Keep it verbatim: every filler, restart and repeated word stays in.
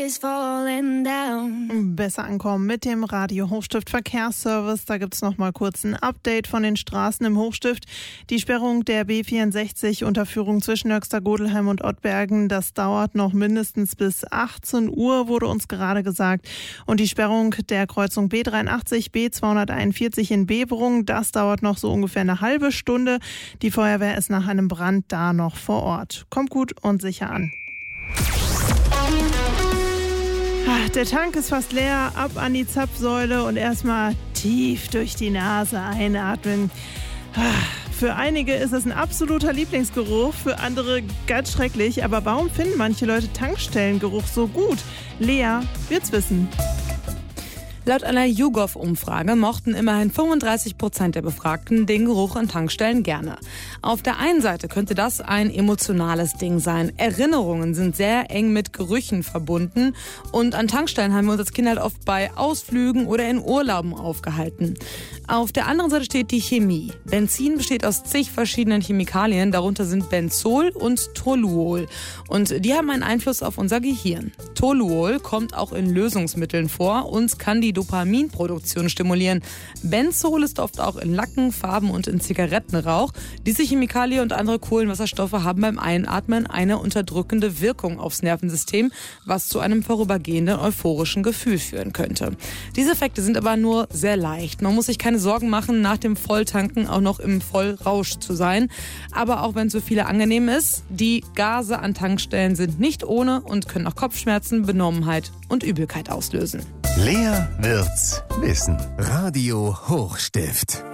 is falling down. Besser ankommen mit dem Radio Hochstift Verkehrsservice. Da gibt es noch mal kurz ein Update von den Straßen im Hochstift. Die Sperrung der B vierundsechzig Unterführung zwischen Höxter-Godelheim und Ottbergen, das dauert noch mindestens bis achtzehn Uhr, wurde uns gerade gesagt. Und die Sperrung der Kreuzung B dreiundachtzig, B zweihunderteinundvierzig in Beverung, das dauert noch so ungefähr eine halbe Stunde. Die Feuerwehr ist nach einem Brand da noch vor Ort. Kommt gut und sicher an. Der Tank ist fast leer, ab an die Zapfsäule und erstmal tief durch die Nase einatmen. Für einige ist es ein absoluter Lieblingsgeruch, für andere ganz schrecklich. Aber warum finden manche Leute Tankstellengeruch so gut? Lea wird's wissen. Laut einer YouGov-Umfrage mochten immerhin fünfunddreißig Prozent der Befragten den Geruch an Tankstellen gerne. Auf der einen Seite könnte das ein emotionales Ding sein. Erinnerungen sind sehr eng mit Gerüchen verbunden und an Tankstellen haben wir uns als Kinder halt oft bei Ausflügen oder in Urlauben aufgehalten. Auf der anderen Seite steht die Chemie. Benzin besteht aus zig verschiedenen Chemikalien, darunter sind Benzol und Toluol. Und die haben einen Einfluss auf unser Gehirn. Toluol kommt auch in Lösungsmitteln vor und kann die Dopaminproduktion stimulieren. Benzol ist oft auch in Lacken, Farben und in Zigarettenrauch. Diese Chemikalie und andere Kohlenwasserstoffe haben beim Einatmen eine unterdrückende Wirkung aufs Nervensystem, was zu einem vorübergehenden euphorischen Gefühl führen könnte. Diese Effekte sind aber nur sehr leicht. Man muss sich keine Sorgen machen, nach dem Volltanken auch noch im Vollrausch zu sein. Aber auch wenn es für viele angenehm ist, die Gase an Tankstellen sind nicht ohne und können auch Kopfschmerzen, Benommenheit und Übelkeit auslösen. Lea wird's wissen. Radio Hochstift.